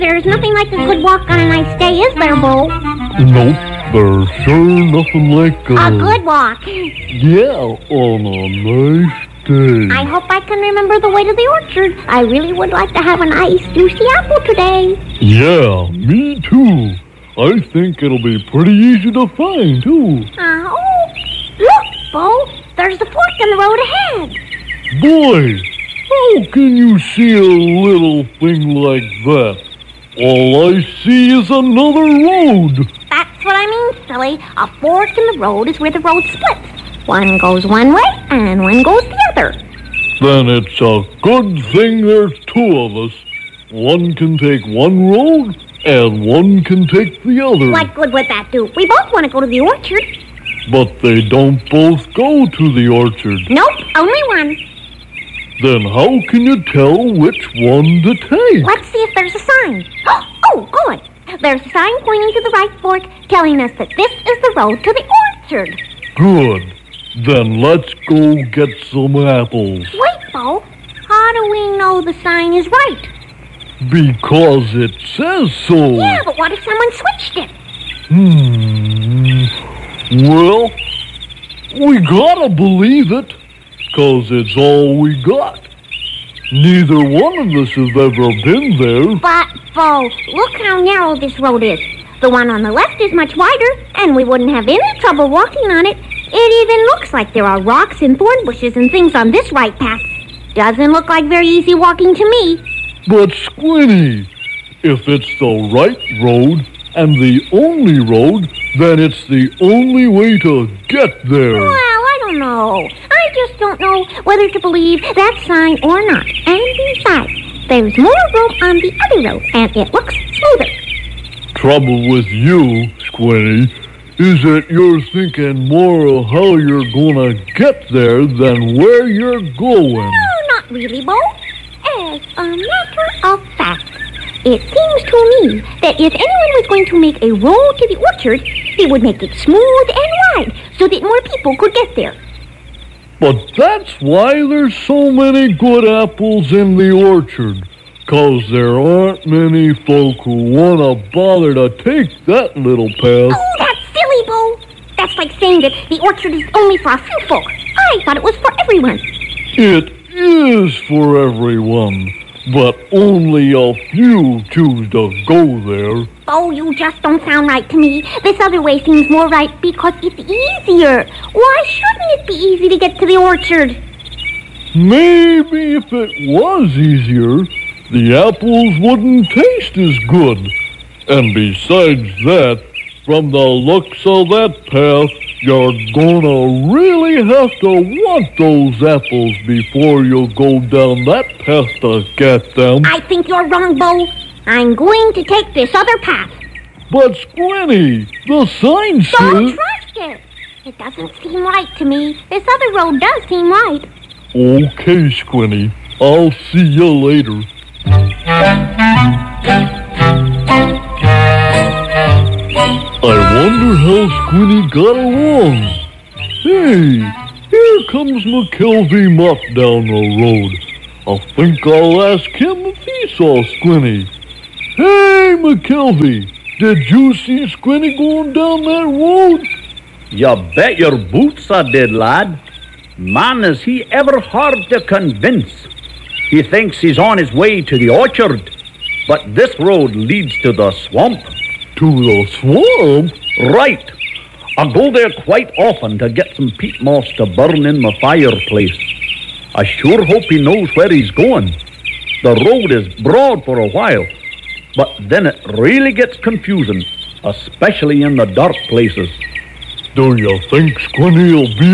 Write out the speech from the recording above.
There's nothing like a good walk on a nice day, is there, Bo? Nope, there's sure nothing like A good walk. Yeah, on a nice day. I hope I can remember the way to the orchard. I really would like to have a nice, juicy apple today. Yeah, me too. I think it'll be pretty easy to find, too. Oh, look, Bo. There's the fork in the road ahead. Boy, how can you see a little thing like that? All I see is another road. That's what I mean, silly. A fork in the road is where the road splits. One goes one way and one goes the other. Then it's a good thing there's two of us. One can take one road and one can take the other. What good would that do? We both want to go to the orchard. But they don't both go to the orchard. Nope, only one. Then how can you tell which one to take? Let's see if there's a sign. Oh, good. There's a sign pointing to the right fork telling us that this is the road to the orchard. Good. Then let's go get some apples. Wait, Bo. How do we know the sign is right? Because it says so. Yeah, but what if someone switched it? Well, we gotta believe it, 'cause it's all we got. Neither one of us has ever been there. But, Bo, look how narrow this road is. The one on the left is much wider, and we wouldn't have any trouble walking on it. It even looks like there are rocks and thorn bushes and things on this right path. Doesn't look like very easy walking to me. But Squinty, if it's the right road and the only road, then it's the only way to get there. Well, I don't know. I just don't know whether to believe that sign or not. And besides, there's more room on the other road, and it looks smoother. Trouble with you, Squinty, is that you're thinking more of how you're gonna get there than where you're going. No, not really, Bo. As a matter of fact, it seems to me that if anyone was going to make a road to the orchard, he would make it smooth and wide so that more people could get there. But that's why there's so many good apples in the orchard. 'Cause there aren't many folk who wanna bother to take that little path. Oh, that's silly, Bo. That's like saying that the orchard is only for a few folk. I thought it was for everyone. It is for everyone, but only a few choose to go there. Oh, you just don't sound right to me. This other way seems more right because it's easier. Why shouldn't it be easy to get to the orchard? Maybe if it was easier, the apples wouldn't taste as good. And besides that, from the looks of that path, you're gonna really have to want those apples before you go down that path to get them. I think you're wrong, Bo. I'm going to take this other path. But Squinty, the sign Don't says... trust it. It doesn't seem right to me. This other road does seem right. Okay, Squinty, I'll see you later. I wonder how Squinty got along. Hey, here comes McKelvey Muff down the road. I think I'll ask him if he saw Squinty. Hey, McKelvey, did you see Squinty going down that road? You bet your boots I did, lad. Man, is he ever hard to convince. He thinks he's on his way to the orchard, but this road leads to the swamp. To the swamp? Right. I go there quite often to get some peat moss to burn in my fireplace. I sure hope he knows where he's going. The road is broad for a while, but then it really gets confusing, especially in the dark places. Do you think Squinty'll be